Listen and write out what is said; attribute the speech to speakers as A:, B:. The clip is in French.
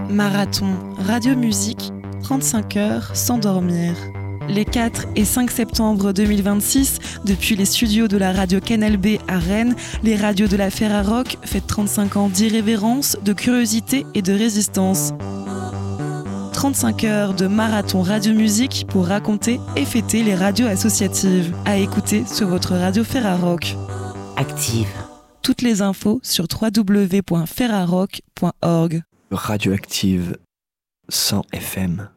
A: Marathon Radio-Musique, 35 heures sans dormir. Les 4 et 5 septembre 2026, depuis les studios de la radio Canal B à Rennes, les radios de la Ferrarock fêtent 35 ans d'irrévérence, de curiosité et de résistance. 35 heures de marathon radio-musique pour raconter et fêter les radios associatives. À écouter sur votre radio Ferrarock.
B: Active.
A: Toutes les infos sur www.ferrarock.org.
C: Radioactive 100 FM.